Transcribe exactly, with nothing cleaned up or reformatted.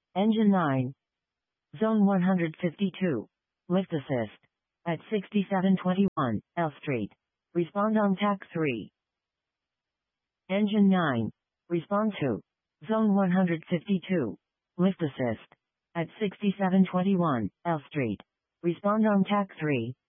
Engine nine. Zone one hundred fifty-two. Lift assist. At sixty-seven twenty-one, L Street. Respond on T A C three. Engine nine. Respond to. Zone one hundred fifty-two. Lift assist. At sixty-seven twenty-one, L Street. Respond on T A C three.